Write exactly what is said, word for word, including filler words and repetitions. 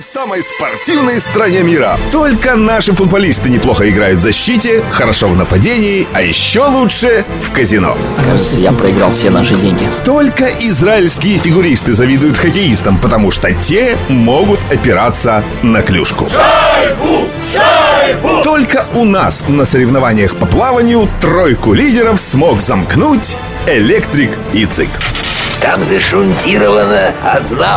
В самой спортивной стране мира. Только наши футболисты неплохо играют в защите, хорошо в нападении, а еще лучше в казино. Кажется, я проиграл все наши деньги. Только израильские фигуристы завидуют хоккеистам, потому что те могут опираться на клюшку. Шайбу! Шайбу! Только у нас на соревнованиях по плаванию тройку лидеров смог замкнуть Электрик и Цик. Там зашунтирована одна